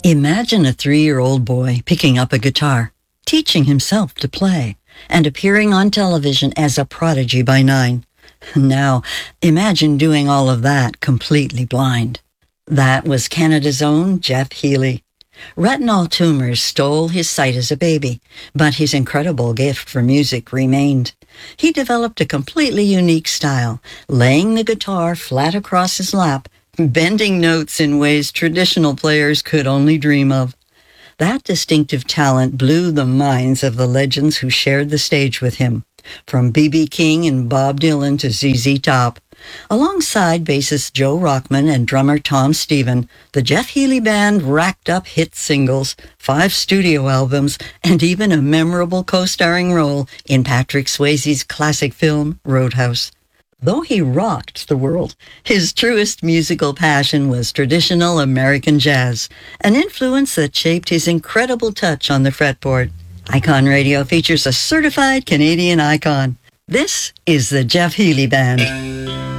Imagine a 3-year-old boy picking up a guitar, teaching himself to play, and appearing on television as a prodigy by 9. Now, imagine doing all of that completely blind. That was Canada's own Jeff Healey. Retinal tumors stole his sight as a baby, but his incredible gift for music remained. He developed a completely unique style, laying the guitar flat across his lap, bending notes in ways traditional players could only dream of. That distinctive talent blew the minds of the legends who shared the stage with him, from B.B. King and Bob Dylan to ZZ Top. Alongside bassist Joe Rockman and drummer Tom Stephen, the Jeff Healey Band racked up hit singles, 5 studio albums, and even a memorable co-starring role in Patrick Swayze's classic film, Roadhouse. Though he rocked the world, his truest musical passion was traditional American jazz, an influence that shaped his incredible touch on the fretboard. Icon Radio features a certified Canadian icon. This is the Jeff Healey Band.